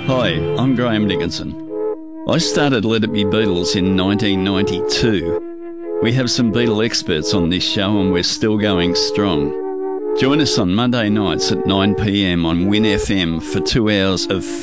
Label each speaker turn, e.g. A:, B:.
A: Hi, I'm Graham Dickinson. I started Let It Be Beatles in 1992. We have some Beatle experts on this show and we're still going strong. Join us on Monday nights at 9 p.m. on Win FM for 2 hours of